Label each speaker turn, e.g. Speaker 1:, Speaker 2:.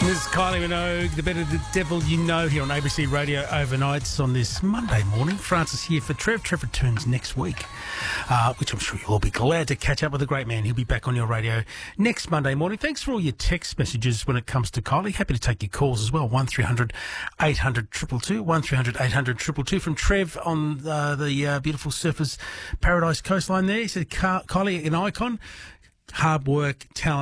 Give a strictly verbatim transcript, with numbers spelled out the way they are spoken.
Speaker 1: This is Kylie Minogue, the better the devil you know, here on A B C Radio Overnights on this Monday morning. Francis here for Trev. Trev returns next week, uh, which I'm sure you'll all be glad to catch up with the great man. He'll be back on your radio next Monday morning. Thanks for all your text messages when it comes to Kylie. Happy to take your calls as well. one three hundred eight hundred two two two, one three hundred eight hundred two two two from Trev on uh, the uh, beautiful Surfers Paradise coastline there. He said, Kylie, an icon, hard work, talent.